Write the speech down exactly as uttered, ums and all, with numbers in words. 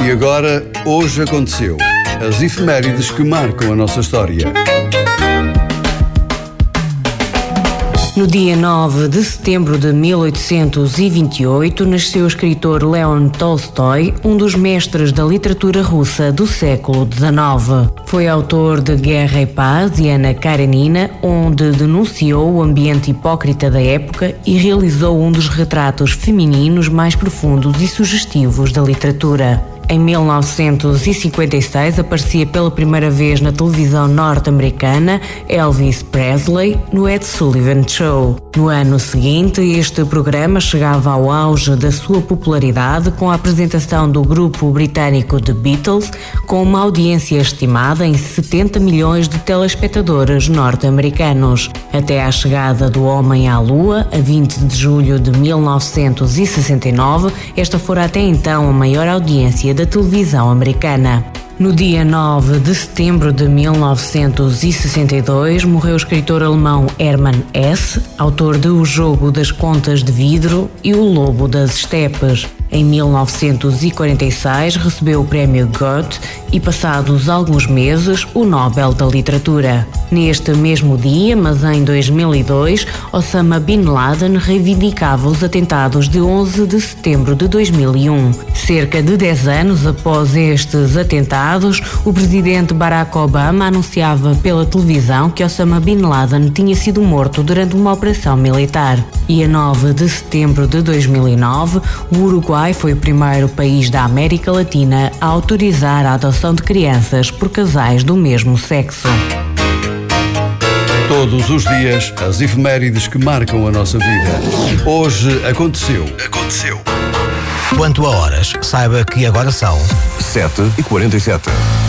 E agora, hoje aconteceu. As efemérides que marcam a nossa história. No dia nove de setembro de mil oitocentos e vinte e oito, nasceu o escritor Leon Tolstói, um dos mestres da literatura russa do século dezenove. Foi autor de Guerra e Paz e Ana Karenina, onde denunciou o ambiente hipócrita da época e realizou um dos retratos femininos mais profundos e sugestivos da literatura. Em mil novecentos e cinquenta e seis, aparecia pela primeira vez na televisão norte-americana Elvis Presley no Ed Sullivan Show. No ano seguinte, este programa chegava ao auge da sua popularidade com a apresentação do grupo britânico The Beatles, com uma audiência estimada em setenta milhões de telespectadores norte-americanos. Até à chegada do Homem à Lua, a vinte de julho de mil novecentos e sessenta e nove, esta fora até então a maior audiência da televisão americana. No dia nove de setembro de mil novecentos e sessenta e dois, morreu o escritor alemão Hermann Hesse, autor de O Jogo das Contas de Vidro e O Lobo das Estepes. Em mil novecentos e quarenta e seis, recebeu o prémio Goethe e, passados alguns meses, o Nobel da Literatura. Neste mesmo dia, mas em dois mil e dois, Osama Bin Laden reivindicava os atentados de onze de setembro de dois mil e um. Cerca de dez anos após estes atentados, o presidente Barack Obama anunciava pela televisão que Osama Bin Laden tinha sido morto durante uma operação militar. E a nove de setembro de dois mil e nove, o Uruguai foi o primeiro país da América Latina a autorizar a adoção de crianças por casais do mesmo sexo. Todos os dias, as efemérides que marcam a nossa vida. Hoje aconteceu. Aconteceu. Quanto a horas, saiba que agora são sete e quarenta e sete.